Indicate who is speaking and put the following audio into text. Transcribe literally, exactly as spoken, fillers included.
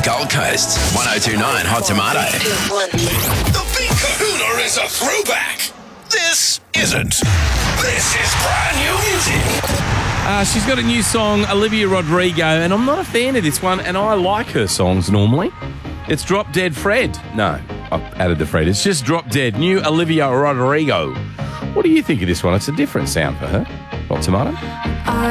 Speaker 1: Gold Coast. one oh two point nine Hot Tomato.
Speaker 2: The Big Kahuna is a throwback. This isn't. This is brand new music.
Speaker 3: Uh, she's got a new song, Olivia Rodrigo, and I'm not a fan of this one, and I like her songs normally. It's Drop Dead Fred. No, I've added the Fred. It's just Drop Dead. New Olivia Rodrigo. What do you think of this one? It's a different sound for her. Hot Tomato.